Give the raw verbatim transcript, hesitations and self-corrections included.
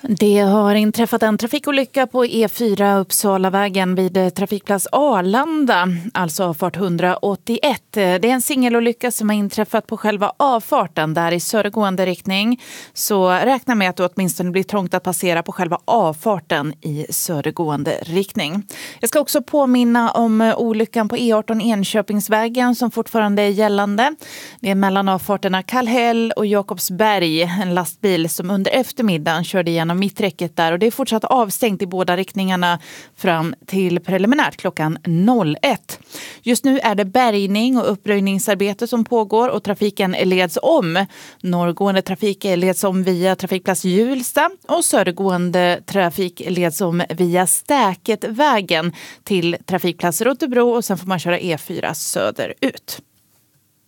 Det har inträffat en trafikolycka på E fyra Uppsalavägen vid trafikplats Arlanda, alltså avfart hundraåttioett. Det är en singelolycka som har inträffat på själva avfarten där i södergående riktning. Så räkna med att det åtminstone blir trångt att passera på själva avfarten i södergående riktning. Jag ska också påminna om olyckan på E arton Enköpingsvägen som fortfarande är gällande. Det är mellan avfarterna Kallhäll och Jakobsberg, en lastbil som under eftermiddagen körde igenom mitträcket där, och det är fortsatt avstängt i båda riktningarna fram till preliminärt klockan ett. Just nu är det bärgning och uppröjningsarbete som pågår och trafiken leds om. Norrgående trafik leds om via trafikplats Hjulsta och södergående trafik leds om via Stäketvägen till trafikplats Rotebro, och sen får man köra E fyra söderut.